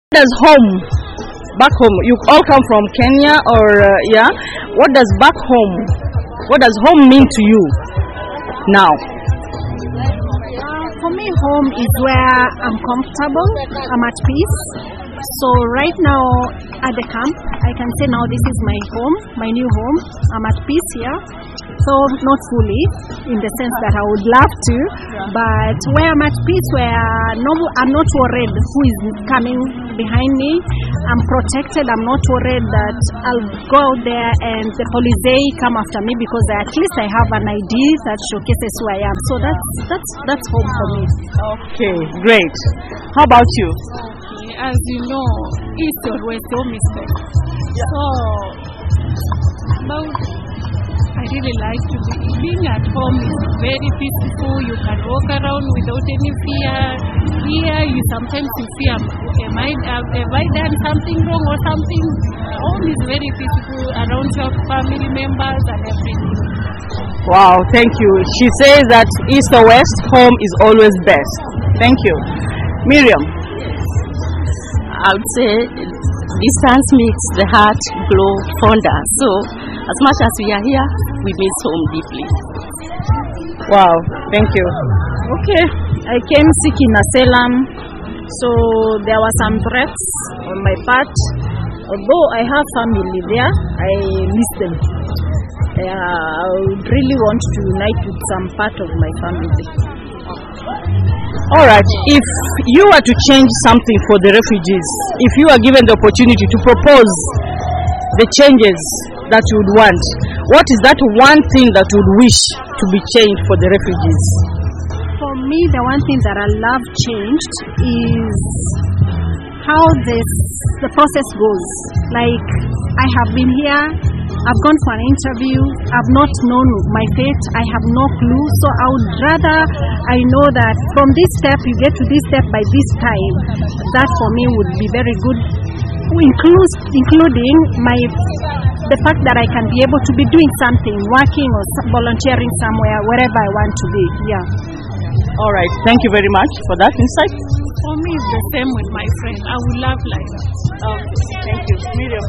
Does home back home? You all come from Kenya, or yeah? What does back home? What does home mean to you now? For me, home is where I'm comfortable, I'm at peace. So right now at the camp, I can say now this is my home, my new home. I'm at peace here. So not fully, in the sense that I would love to, but where I'm at peace, where I'm not worried who is coming behind me. I'm protected. I'm not worried that I'll go out there and the police come after me, because at least I have an ID that showcases who I am. So that's home for me. Okay, great. How about you? As you know, east or west, home is best. So, I really like to being at home. Is very peaceful. You can walk around without any fear. Here, you sometimes fear, have I done something wrong or something? Home is very peaceful around your family members and everything. Wow, thank you. She says that east or west, home is always best. Thank you. Miriam? I would say distance makes the heart grow fonder. So, as much as we are here, we miss home deeply. Wow, thank you. Okay, I came seeking asylum, so there were some threats on my part. Although I have family there, I miss them. I would really want to unite with some part of my family. Alright, if you were to change something for the refugees, if you are given the opportunity to propose the changes that you would want, what is that one thing that you would wish to be changed for the refugees? For me, the one thing that I love changed is how the process goes. Like, I have been here, I've gone for an interview, I've not known my fate, I have no clue. So I would rather I know that from this step you get to this step by this time. That for me would be very good, including the fact that I can be able to be doing something, working or volunteering somewhere, wherever I want to be. Yeah. All right, thank you very much for that insight. For me, it's the same with my friend. I would love like that. Thank you. Miriam?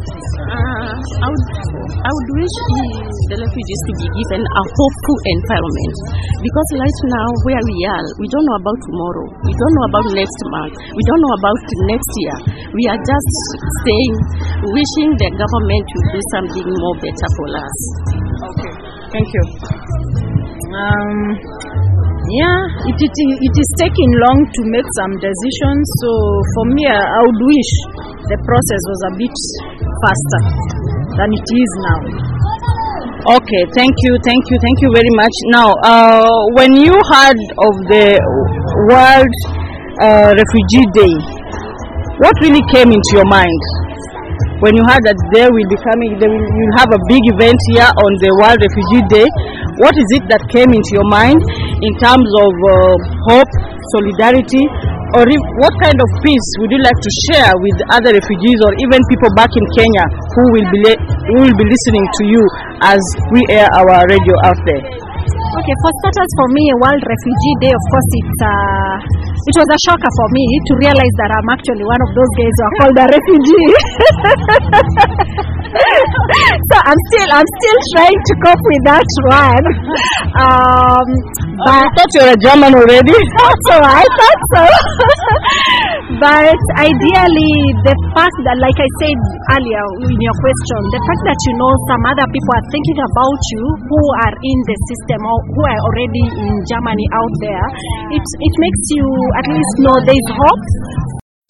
I would wish the refugees to be given a hopeful environment, because right now where we are, we don't know about tomorrow, we don't know about next month, we don't know about next year. We are just saying, wishing the government to do something more better for us. Okay, thank you. Yeah, it is taking long to make some decisions. So for me, I would wish the process was a bit faster than it is now. Okay, thank you very much. Now, when you heard of the World Refugee Day, what really came into your mind? When you heard that you'll have a big event here on the World Refugee Day, what is it that came into your mind in terms of hope, solidarity, or what kind of peace would you like to share with other refugees or even people back in Kenya who will be listening to you as we air our radio out there? Okay, for starters, for me, World Refugee Day, of course, it was a shocker for me to realize that I'm actually one of those guys who are called a refugee. So I'm still trying to cope with that one. I thought you were a German already. I thought so. But ideally, the fact that, like I said earlier in your question, the fact that some other people are thinking about you who are in the system or who are already in Germany out there, it makes you at least know there is hope